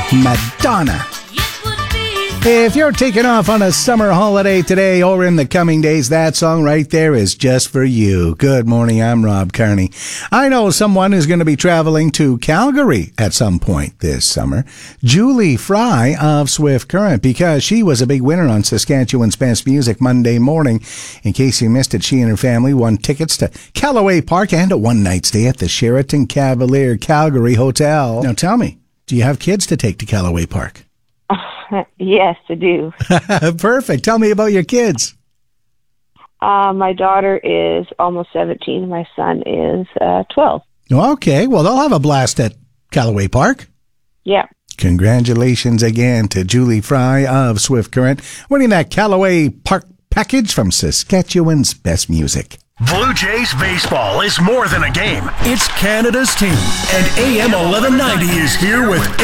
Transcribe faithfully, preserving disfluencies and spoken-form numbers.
Madonna. If you're taking off on a summer holiday today or in the coming days, that song right there is just for you. Good morning, I'm Rob Carney. I know someone who's going to be traveling to Calgary at some point this summer. Julie Fry of Swift Current, because she was a big winner on Saskatchewan's Best Music Monday morning. In case you missed it, she and her family won tickets to Callaway Park and a one-night stay at the Sheraton Cavalier Calgary Hotel. Now tell me, do you have kids to take to Callaway Park? Yes, I do. Perfect. Tell me about your kids. Uh, my daughter is almost seventeen. My son is uh, twelve. Okay. Well, they'll have a blast at Callaway Park. Yeah. Congratulations again to Julie Fry of Swift Current, winning that Callaway Park package from Saskatchewan's Best Music. Blue Jays baseball is more than a game. It's Canada's team. And A M eleven ninety is here with